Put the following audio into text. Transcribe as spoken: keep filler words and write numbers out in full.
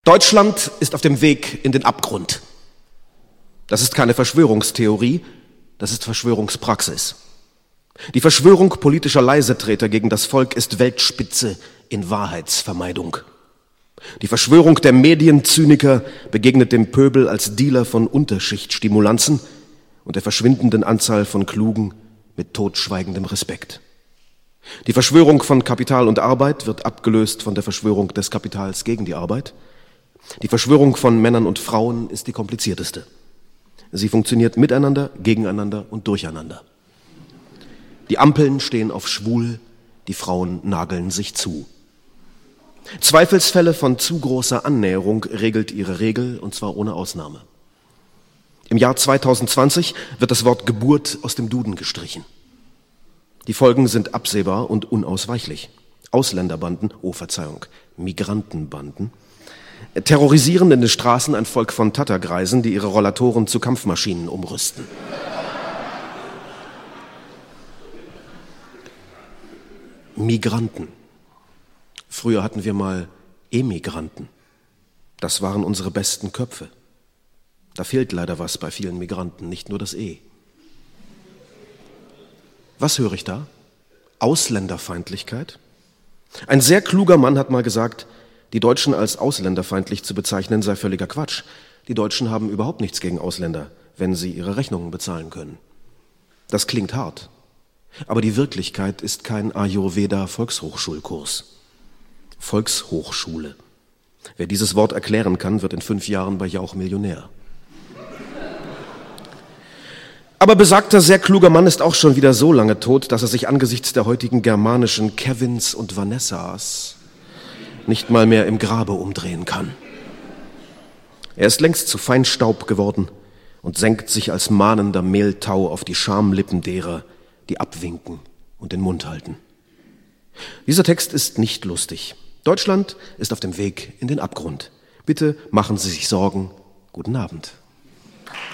Deutschland ist auf dem Weg in den Abgrund. Das ist keine Verschwörungstheorie, das ist Verschwörungspraxis. Die Verschwörung politischer Leisetreter gegen das Volk ist Weltspitze in Wahrheitsvermeidung. Die Verschwörung der Medienzyniker begegnet dem Pöbel als Dealer von Unterschichtstimulanzen und der verschwindenden Anzahl von Klugen mit totschweigendem Respekt. Die Verschwörung von Kapital und Arbeit wird abgelöst von der Verschwörung des Kapitals gegen die Arbeit. Die Verschwörung von Männern und Frauen ist die komplizierteste. Sie funktioniert miteinander, gegeneinander und durcheinander. Die Ampeln stehen auf schwul, die Frauen nageln sich zu. Zweifelsfälle von zu großer Annäherung regelt ihre Regel, und zwar ohne Ausnahme. Im Jahr zweitausendzwanzig wird das Wort Geburt aus dem Duden gestrichen. Die Folgen sind absehbar und unausweichlich. Ausländerbanden, oh Verzeihung, Migrantenbanden, terrorisieren in den Straßen ein Volk von Tattergreisen, die ihre Rollatoren zu Kampfmaschinen umrüsten. Migranten. Früher hatten wir mal Emigranten. Das waren unsere besten Köpfe. Da fehlt leider was bei vielen Migranten, nicht nur das E. Was höre ich da? Ausländerfeindlichkeit? Ein sehr kluger Mann hat mal gesagt, die Deutschen als ausländerfeindlich zu bezeichnen sei völliger Quatsch. Die Deutschen haben überhaupt nichts gegen Ausländer, wenn sie ihre Rechnungen bezahlen können. Das klingt hart, aber die Wirklichkeit ist kein Ayurveda-Volkshochschulkurs. Volkshochschule. Wer dieses Wort erklären kann, wird in fünf Jahren bei Jauch Millionär. Aber besagter, sehr kluger Mann ist auch schon wieder so lange tot, dass er sich angesichts der heutigen germanischen Kevins und Vanessas nicht mal mehr im Grabe umdrehen kann. Er ist längst zu Feinstaub geworden und senkt sich als mahnender Mehltau auf die Schamlippen derer, die abwinken und den Mund halten. Dieser Text ist nicht lustig. Deutschland ist auf dem Weg in den Abgrund. Bitte machen Sie sich Sorgen. Guten Abend.